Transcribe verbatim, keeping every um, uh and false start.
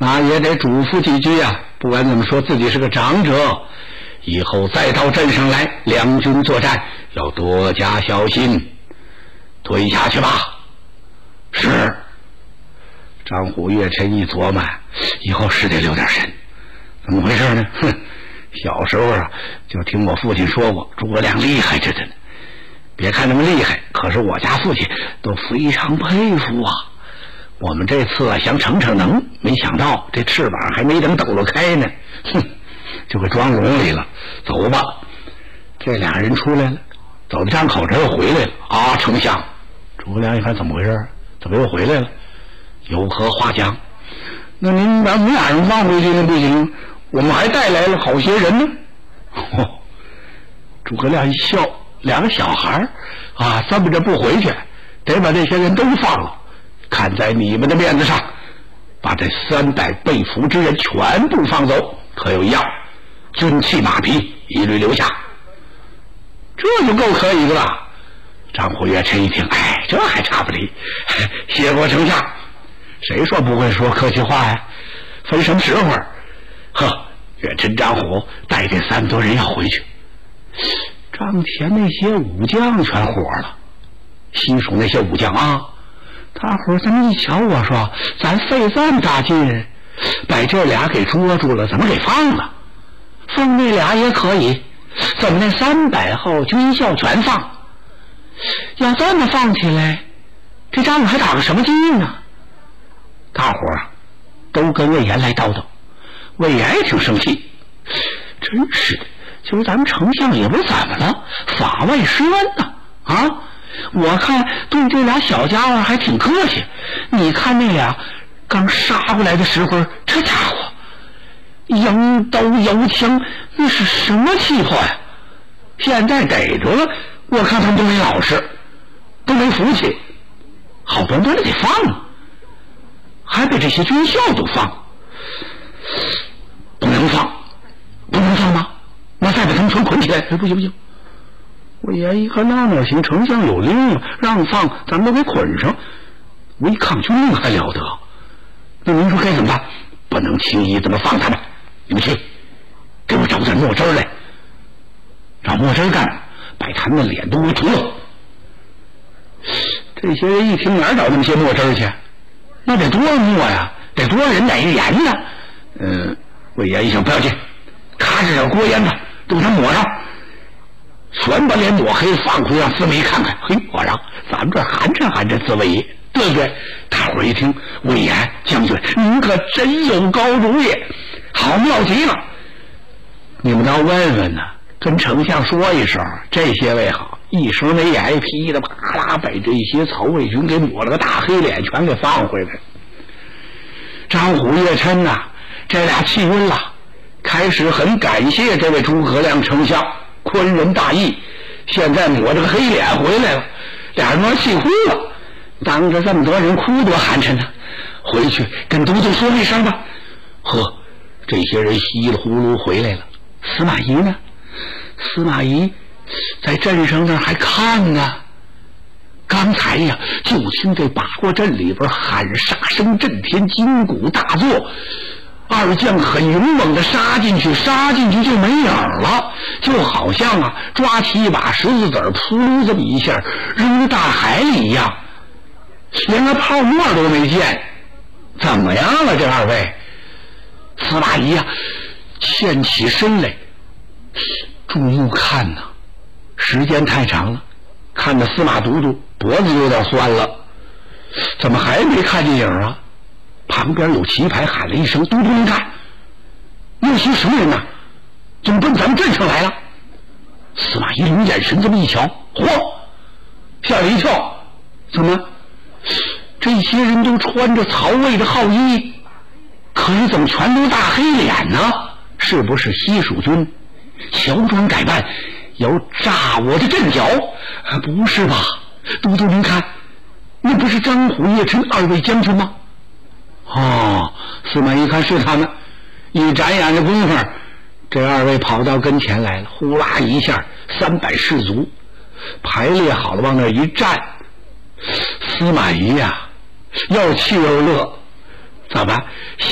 那也得嘱咐几句啊。不管怎么说，自己是个长者，以后再到镇上来两军作战，要多加小心。退下去吧。是。张虎、岳琛一琢磨，以后是得留点神。怎么回事呢？哼，小时候啊，就听我父亲说过，诸葛亮厉害着呢。别看那么厉害，可是我家父亲都非常佩服啊。我们这次啊想逞逞能，没想到这翅膀还没等抖落开呢，哼，就给装笼里了。走吧。这俩人出来了，走到张口这又回来了。啊，丞相！诸葛亮一看怎么回事？怎么又回来了？有何话讲？那您把我们俩人放回去那不行，我们还带来了好些人呢。哦，诸葛亮一笑，两个小孩啊，这么着不回去，得把这些人都放了。看在你们的面子上，把这三百被俘之人全部放走。可有一样，军器马匹一律留下。这就够可以的了。张虎、岳琛一听，哎，这还差不离。谢过丞相。谁说不会说客气话呀？分什么时候？呵，岳琛、张虎带这三多人要回去。张骞那些武将全活了，西蜀那些武将啊，大伙儿这么一瞧，我说咱费这么大劲把这俩给捉住了，怎么给放了？放那俩也可以，怎么那三百号军校全放？要这么放起来，这仗还打个什么劲呢？大伙儿啊都跟魏延来叨叨。魏延也挺生气，真是的，就是咱们丞相也不是怎么了，法外施恩呢啊！我看对这俩小家伙还挺客气，你看那俩刚杀过来的时候，这家伙扬刀摇枪，那是什么气魄呀？现在逮着了，我看他们都没老实，都没福气，好端端的给放了，还把这些军校都放，不能放，不能放吗？那再把他们全捆起来。哎，不行不行！我爷一看那哪行，丞相有令啊，让放咱们都给捆上，违抗军令还了得？那您说该怎么办？不能轻易这么放他们。你们去给我找点墨汁来。找墨汁干嘛？把他们的脸都给涂了。这些人一听，哪找那么些墨汁去？那得多墨呀，得多人哪一盐呢？嗯，魏延一想不要紧，咔着点锅烟子都给他抹上，全把脸抹黑，放回让司马懿看看。嘿，我让咱们这寒碜寒碜司马懿，对不对？大伙儿一听，魏延将军，您可真有高主意，好妙极了。你们倒问问呢，跟丞相说一声，这些位好，一声没眼，噼里啪啦把这些曹魏军给抹了个大黑脸，全给放回来。张虎、岳琛呐，这俩气晕了，开始很感谢这位诸葛亮丞相宽仁大义，现在抹着个黑脸回来了，俩人都气哭了。当着这么多人哭多寒碜呢，回去跟都督说一声吧。呵，这些人稀里呼噜回来了。司马懿呢？司马懿在镇上那儿还看呢。刚才呀，就听这八卦阵里边喊杀声震天，金鼓大作，二将很勇猛的杀进去，杀进去就没影了，就好像啊抓起一把石子子扑噜这么一下扔到大海里一样，连个泡沫都没见。怎么样了这二位？司马懿啊欠起身来，注目看呐，时间太长了，看得司马都督脖子有点酸了。怎么还没看见影啊？旁边有棋牌喊了一声：“都督您看，那些什么人呐？怎么奔咱们镇上来了？”司马懿用眼神这么一瞧，嚯，吓了一跳。怎么这些人都穿着曹魏的号衣，可是怎么全都大黑脸呢？是不是西蜀军乔装改扮要炸我的阵脚？不是吧？都督您看，那不是张虎、岳琛二位将军吗？哦，司马懿看是他们，一眨眼的功夫，这二位跑到跟前来了，呼啦一下，三百士卒排列好了，往那一站。司马懿呀、啊，要气又乐，怎么